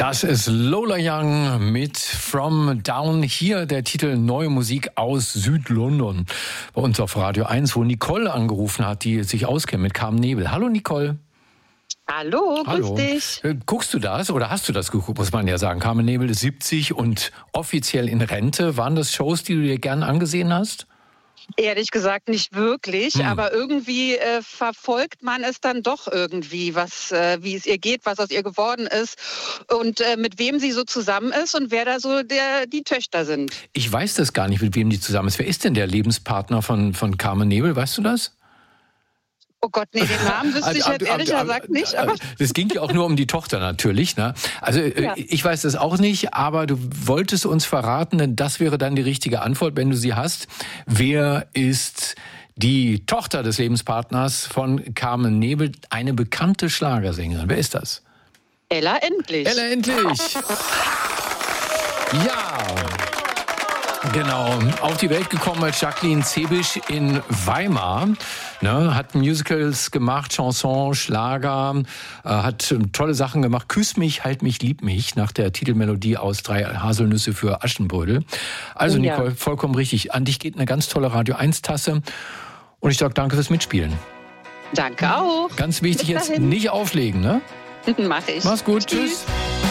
Das ist Lola Young mit From Down. Hier der Titel Neue Musik aus Südlondon. Bei uns auf Radio 1, wo Nicole angerufen hat, die sich auskennt mit Carmen Nebel. Hallo Nicole. Hallo, grüß dich. Guckst du das oder hast du das geguckt, muss man ja sagen? Carmen Nebel ist 70 und offiziell in Rente. Waren das Shows, die du dir gern angesehen hast? Ehrlich gesagt nicht wirklich, aber irgendwie verfolgt man es dann doch irgendwie, wie es ihr geht, was aus ihr geworden ist und mit wem sie so zusammen ist und wer da so die Töchter sind. Ich weiß das gar nicht, mit wem die zusammen ist. Wer ist denn der Lebenspartner von Carmen Nebel? Weißt du das? Oh Gott, nee, den Namen wüsste ich jetzt ehrlich gesagt nicht. Aber das ging ja auch nur um die Tochter natürlich. Ne? Also ja. Ich weiß das auch nicht, aber du wolltest uns verraten, denn das wäre dann die richtige Antwort, wenn du sie hast. Wer ist die Tochter des Lebenspartners von Carmen Nebel, eine bekannte Schlagersängerin? Wer ist das? Ella Endlich. Ella Endlich! Ja! Genau, auf die Welt gekommen als Jacqueline Zebisch in Weimar, ne, hat Musicals gemacht, Chanson, Schlager, hat tolle Sachen gemacht, Küss mich, halt mich, lieb mich, nach der Titelmelodie aus 3 Haselnüsse für Aschenbrödel. Also ja. Nicole, vollkommen richtig, an dich geht eine ganz tolle Radio 1 Tasse und ich sage danke fürs Mitspielen. Danke auch. Ganz wichtig, jetzt nicht auflegen, ne? Mach ich. Mach's gut, tschüss.